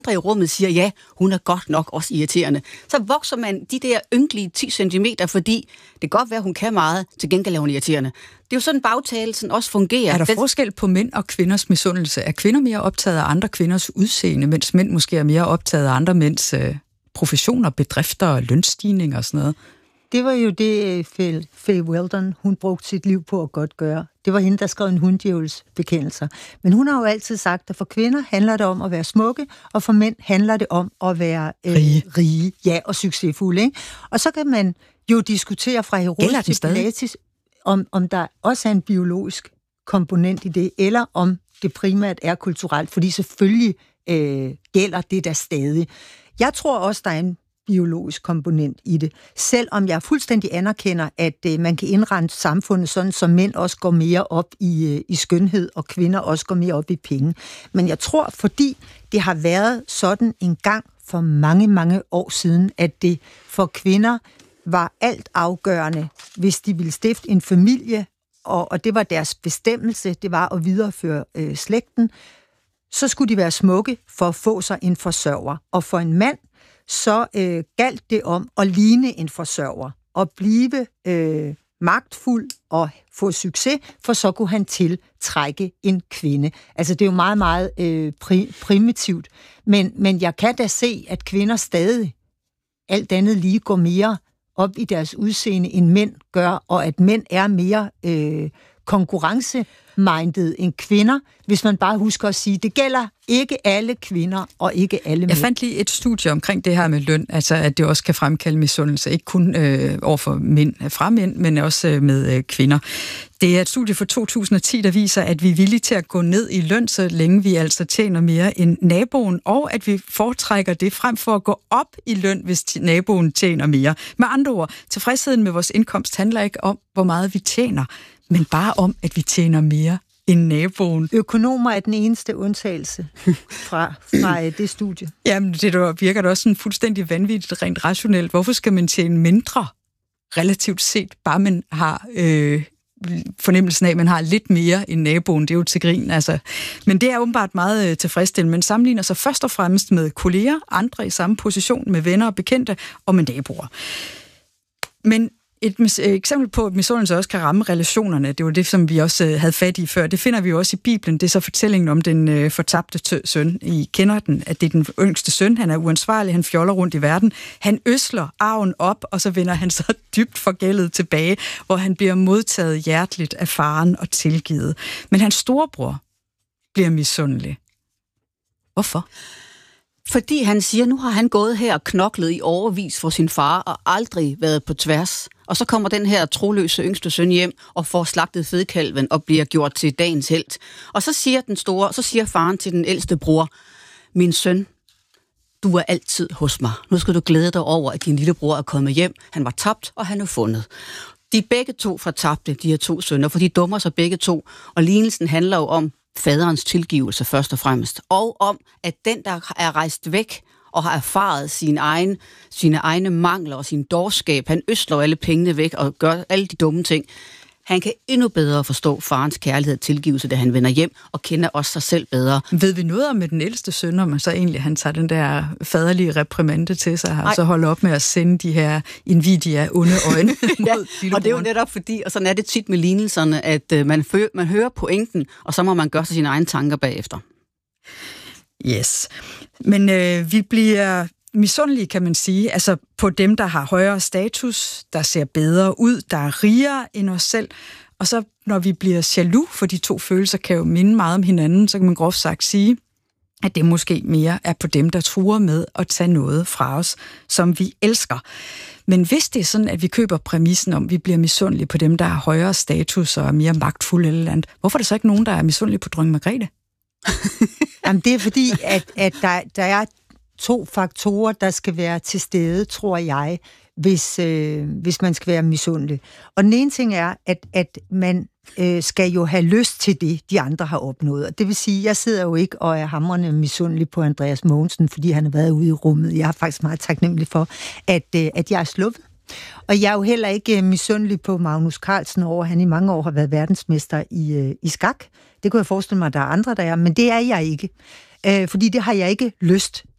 i rummet siger, ja, hun er godt nok også irriterende. Så vokser man de der ynkelige 10 centimeter, fordi det kan godt være, hun kan meget, til gengæld er hun irriterende. Det er jo sådan, bagtagelsen også fungerer. Er der forskel på mænd og kvinders misundelse? Er kvinder mere optaget af andre kvinders udseende, mens mænd måske er mere optaget af andre mænds professioner, bedrifter, lønstigning og sådan noget? Det var jo det, Faye Weldon, hun brugte sit liv på at godt gøre. Det var hende, der skrev en hunddjævels bekendelser. Men hun har jo altid sagt, at for kvinder handler det om at være smukke, og for mænd handler det om at være rige, ja, og succesfulde. Ikke? Og så kan man jo diskutere fra Herodes til Pilatus, om der også er en biologisk komponent i det, eller om det primært er kulturelt, fordi selvfølgelig gælder det der stadig. Jeg tror også, der er en biologisk komponent i det, selvom jeg fuldstændig anerkender, at man kan indrette samfundet sådan, så mænd også går mere op i skønhed, og kvinder også går mere op i penge. Men jeg tror, fordi det har været sådan en gang for mange, mange år siden, at det for kvinder var alt afgørende, hvis de ville stifte en familie, og det var deres bestemmelse, det var at videreføre slægten, så skulle de være smukke for at få sig en forsørger. Og for en mand, så galt det om at ligne en forsørger, og blive magtfuld og få succes, for så kunne han tiltrække en kvinde. Altså det er jo meget, meget primitivt, men jeg kan da se, at kvinder stadig alt andet lige går mere op i deres udseende, end mænd gør, og at mænd er mere konkurrencemindet end kvinder, hvis man bare husker at sige, det gælder ikke alle kvinder og ikke alle mænd. Jeg fandt lige et studie omkring det her med løn, altså at det også kan fremkalde misundelse, ikke kun overfor mænd fra mænd, men også med kvinder. Det er et studie fra 2010, der viser, at vi er villige til at gå ned i løn, så længe vi altså tjener mere end naboen, og at vi foretrækker det frem for at gå op i løn, hvis naboen tjener mere. Med andre ord, tilfredsheden med vores indkomst handler ikke om, hvor meget vi tjener, men bare om, at vi tjener mere end naboen. Økonomer er den eneste undtagelse fra det studie. Jamen, det der virker da også sådan fuldstændig vanvittigt, rent rationelt. Hvorfor skal man tjene mindre, relativt set, bare man har fornemmelsen af, at man har lidt mere end naboen? Det er jo til grin, altså. Men det er åbenbart meget tilfredsstillende. Man sammenligner sig først og fremmest med kolleger, andre i samme position, med venner og bekendte, og med naboer. Men et eksempel på, at misundelse også kan ramme relationerne, det var det, som vi også havde fat i før. Det finder vi jo også i Bibelen. Det er så fortællingen om den fortabte søn. I kender den, at det er den yngste søn. Han er uansvarlig, han fjoller rundt i verden. Han øsler arven op, og så vender han så dybt forgældet tilbage, hvor han bliver modtaget hjerteligt af faren og tilgivet. Men hans storebror bliver misundelig. Hvorfor? Fordi han siger, nu har han gået her og knoklet i årevis for sin far og aldrig været på tværs. Og så kommer den her troløse yngste søn hjem og får slagtet fedkalven og bliver gjort til dagens helt. Og så siger faren til den ældste bror, min søn, du er altid hos mig. Nu skal du glæde dig over, at din lillebror er kommet hjem. Han var tabt, og han er fundet. De er begge to fortabte, de her to sønner, for de dummer sig begge to. Og lignelsen handler jo om faderens tilgivelse først og fremmest, og om, at den, der er rejst væk og har erfaret sine egne mangler og sin dårskab, han øsler alle pengene væk og gør alle de dumme ting. Han kan endnu bedre forstå farens kærlighed og tilgivelse, da han vender hjem og kender også sig selv bedre. Ved vi noget om med den ældste søn, om så egentlig han tager den der faderlige reprimande til sig, og så holder op med at sende de her invidia onde øjne ja, mod lillebroren? Og det er jo netop fordi, og sådan er det tit med lignelserne, at man hører pointen, og så må man gøre sig sine egne tanker bagefter. Yes. Men vi bliver misundelige, kan man sige, altså på dem, der har højere status, der ser bedre ud, der er rigere end os selv. Og så når vi bliver jaloux, for de to følelser kan jo minde meget om hinanden, så kan man groft sagt sige, at det måske mere er på dem, der truer med at tage noget fra os, som vi elsker. Men hvis det er sådan, at vi køber præmissen om, at vi bliver misundelige på dem, der har højere status og er mere magtfulde eller andet, hvorfor er der så ikke nogen, der er misundelige på dronning Margrethe? Jamen det er fordi, at der er 2 faktorer, der skal være til stede, tror jeg, hvis man skal være misundelig. Og den ene ting er, at man skal jo have lyst til det, de andre har opnået. Og det vil sige, jeg sidder jo ikke og er hamrende misundelig på Andreas Mogensen, fordi han har været ude i rummet. Jeg er faktisk meget taknemmelig for, at jeg er sluppet. Og jeg er jo heller ikke misundelig på Magnus Carlsen over, han i mange år har været verdensmester i skak. Det kunne jeg forestille mig, at der er andre, der er, men det er jeg ikke. Fordi det har jeg ikke lyst